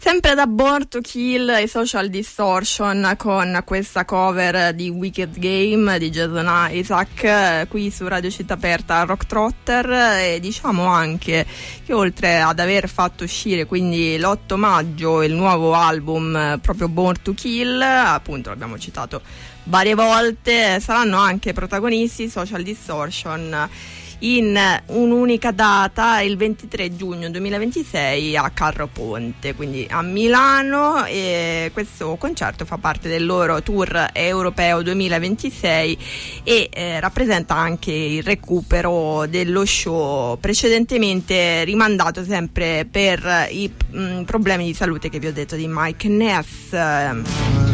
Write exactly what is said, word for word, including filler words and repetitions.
Sempre da Born to Kill e Social Distortion con questa cover di Wicked Game di Jason Isaac qui su Radio Città Aperta Rock Trotter. E diciamo anche che oltre ad aver fatto uscire quindi l'otto maggio il nuovo album proprio Born to Kill, appunto l'abbiamo citato varie volte, saranno anche protagonisti Social Distortion in un'unica data il ventitré giugno duemilaventisei a Carro Ponte, quindi a Milano, e questo concerto fa parte del loro tour europeo duemilaventisei e eh, rappresenta anche il recupero dello show precedentemente rimandato sempre per i mh, problemi di salute che vi ho detto di Mike Ness.